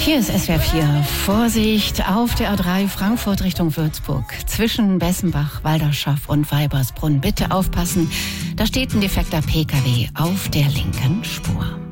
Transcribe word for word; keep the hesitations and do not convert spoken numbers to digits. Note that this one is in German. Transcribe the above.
Hier ist S W R vier. Vorsicht auf der A drei Frankfurt Richtung Würzburg. Zwischen Bessenbach, Walderschaff und Weibersbrunn. Bitte aufpassen, da steht ein defekter P K W auf der linken Spur.